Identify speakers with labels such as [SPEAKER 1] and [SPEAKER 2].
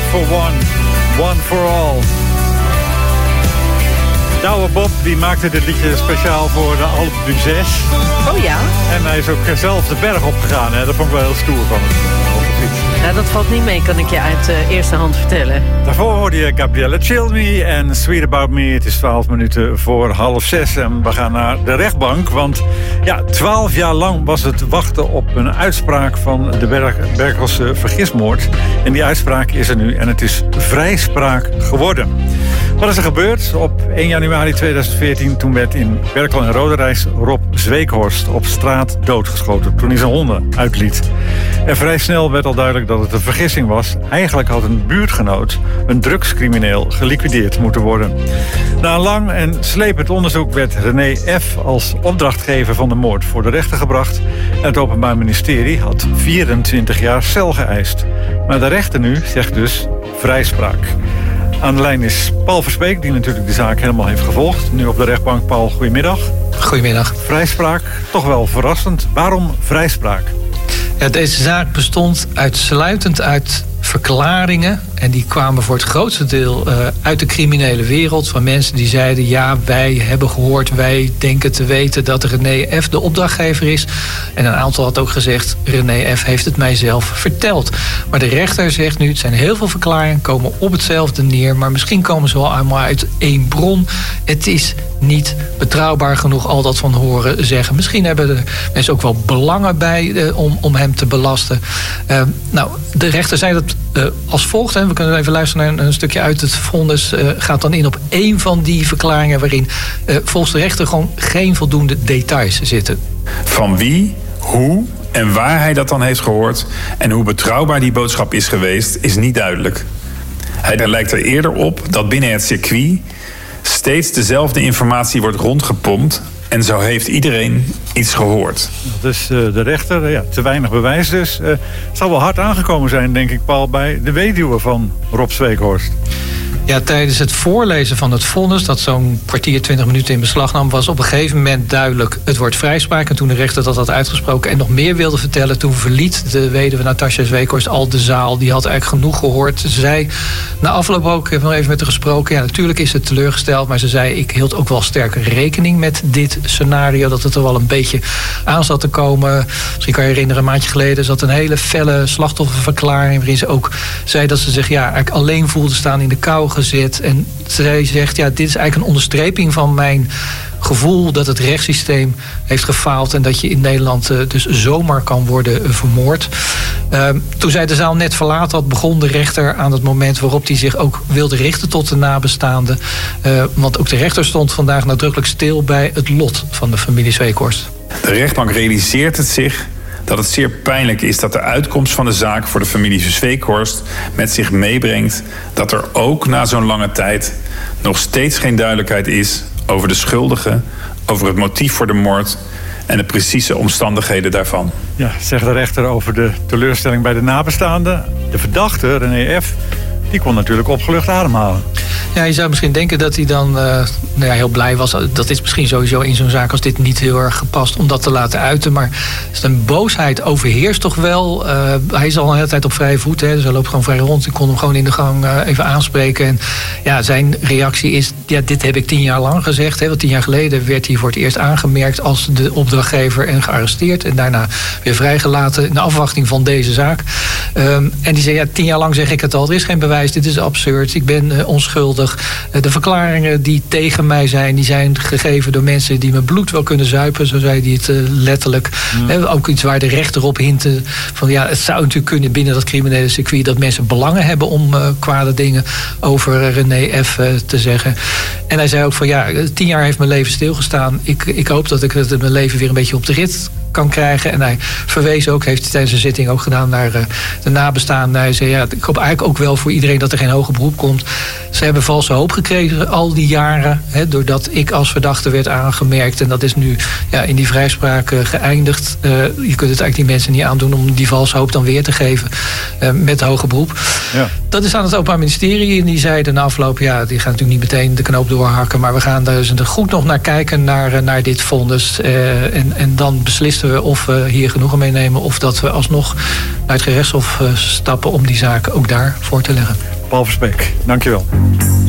[SPEAKER 1] for one, one for all. Douwe Bob die maakte dit liedje speciaal voor de Alpe d'Huez.
[SPEAKER 2] Oh ja?
[SPEAKER 1] En hij is ook zelf de berg opgegaan. Hè? Dat vond ik wel heel stoer van hem.
[SPEAKER 2] Nou, dat valt niet mee, kan ik je uit eerste hand vertellen.
[SPEAKER 1] Daarvoor hoorde je Gabriella Chill Me en Sweet About Me. Het is 12 minuten voor 5:30 en we gaan naar de rechtbank. Want ja, 12 jaar lang was het wachten op een uitspraak van de Berkelse vergismoord. En die uitspraak is er nu en het is vrijspraak geworden. Wat is er gebeurd? Op 1 januari 2014 toen werd in Berkel en Roderijs Rob Zweekhorst op straat doodgeschoten toen hij zijn honden uitliet. En vrij snel werd al duidelijk dat het een vergissing was. Eigenlijk had een buurtgenoot, een drugscrimineel, geliquideerd moeten worden. Na een lang en slepend onderzoek werd René F. als opdrachtgever van de moord voor de rechter gebracht. En het Openbaar Ministerie had 24 jaar cel geëist. Maar de rechter nu zegt dus vrijspraak. Aan de lijn is Paul Verspeek, die natuurlijk de zaak helemaal heeft gevolgd. Nu op de rechtbank. Paul, goedemiddag.
[SPEAKER 3] Goedemiddag.
[SPEAKER 1] Vrijspraak, toch wel verrassend. Waarom vrijspraak?
[SPEAKER 3] Ja, deze zaak bestond uitsluitend uit verklaringen. En die kwamen voor het grootste deel uit de criminele wereld. Van mensen die zeiden, ja, wij hebben gehoord, wij denken te weten dat René F. de opdrachtgever is. En een aantal had ook gezegd, René F. heeft het mij zelf verteld. Maar de rechter zegt nu, het zijn heel veel verklaringen, komen op hetzelfde neer. Maar misschien komen ze wel allemaal uit één bron. Het is niet betrouwbaar genoeg, al dat van horen zeggen. Misschien hebben de mensen ook wel belangen bij om hem te belasten. Nou, de rechter zei dat als volgt. We kunnen even luisteren naar een stukje uit het vonnis. Gaat dan in op één van die verklaringen waarin volgens de rechter gewoon geen voldoende details zitten.
[SPEAKER 4] Van wie, hoe en waar hij dat dan heeft gehoord en hoe betrouwbaar die boodschap is geweest, is niet duidelijk. Hij lijkt er eerder op dat binnen het circuit steeds dezelfde informatie wordt rondgepompt. En zo heeft iedereen iets gehoord.
[SPEAKER 1] Dus de rechter, te weinig bewijs dus. Het zal wel hard aangekomen zijn, denk ik, Paul, bij de weduwe van Rob Zweekhorst.
[SPEAKER 3] Ja, tijdens het voorlezen van het vonnis, dat zo'n kwartier, 20 minuten in beslag nam, was op een gegeven moment duidelijk, het wordt vrijspraak. En toen de rechter dat had uitgesproken en nog meer wilde vertellen, toen verliet de weduwe Natasja Zweekhorst al de zaal. Die had eigenlijk genoeg gehoord. Ze zei, na afloop ook, ik heb nog even met haar gesproken, ja, natuurlijk is ze teleurgesteld, maar ze zei, ik hield ook wel sterk rekening met dit scenario, dat het er wel een beetje aan zat te komen. Misschien kan je herinneren, een maandje geleden zat een hele felle slachtofferverklaring, waarin ze ook zei dat ze zich eigenlijk alleen voelde staan in de kou gezet. En zij zegt, ja, dit is eigenlijk een onderstreping van mijn gevoel dat het rechtssysteem heeft gefaald en dat je in Nederland dus zomaar kan worden vermoord. Toen zij de zaal net verlaten had, begon de rechter aan het moment waarop hij zich ook wilde richten tot de nabestaanden. Want ook de rechter stond vandaag nadrukkelijk stil bij het lot van de familie Zweekhorst.
[SPEAKER 4] De rechtbank realiseert het zich dat het zeer pijnlijk is dat de uitkomst van de zaak voor de familie Zweekhorst met zich meebrengt dat er ook na zo'n lange tijd nog steeds geen duidelijkheid is over de schuldigen, over het motief voor de moord en de precieze omstandigheden daarvan.
[SPEAKER 1] Ja, zegt de rechter over de teleurstelling bij de nabestaanden. De verdachte, René F., die kon natuurlijk opgelucht ademhalen.
[SPEAKER 3] Ja, je zou misschien denken dat hij dan heel blij was. Dat is misschien sowieso in zo'n zaak als dit niet heel erg gepast om dat te laten uiten. Maar zijn boosheid overheerst toch wel. Hij is al een hele tijd op vrije voet. Dus hij loopt gewoon vrij rond. Ik kon hem gewoon in de gang even aanspreken. En ja, zijn reactie is, ja, dit heb ik 10 jaar lang gezegd. Want 10 jaar geleden werd hij voor het eerst aangemerkt als de opdrachtgever en gearresteerd. En daarna weer vrijgelaten in de afwachting van deze zaak. En die zei, ja, 10 jaar lang zeg ik het al. Er is geen bewijs, dit is absurd. Ik ben onschuldig. De verklaringen die tegen mij zijn, die zijn gegeven door mensen die mijn bloed wel kunnen zuipen. Zo zei hij het letterlijk. Ook iets waar de rechter op hintte. Van ja, het zou natuurlijk kunnen binnen dat criminele circuit dat mensen belangen hebben om kwade dingen over René F. te zeggen. En hij zei ook van ja, 10 jaar heeft mijn leven stilgestaan. Ik hoop dat ik mijn leven weer een beetje op de rit kan krijgen. En hij verwees ook, heeft hij tijdens de zitting ook gedaan naar de nabestaanden. Hij zei, ja, ik hoop eigenlijk ook wel voor iedereen dat er geen hoger beroep komt. Ze hebben valse hoop gekregen al die jaren, doordat ik als verdachte werd aangemerkt. En dat is nu in die vrijspraak geëindigd. Je kunt het eigenlijk die mensen niet aandoen om die valse hoop dan weer te geven met hoger beroep. Ja. Dat is aan het Openbaar Ministerie. En die zeiden na afloop, ja, die gaan natuurlijk niet meteen de knoop doorhakken, maar we gaan daar dus goed nog naar kijken, naar dit vonnis. En dan beslissen we of we hier genoegen meenemen of dat we alsnog naar het gerechtshof stappen om die zaken ook daar voor te leggen.
[SPEAKER 1] Paul Verspeek, dankjewel.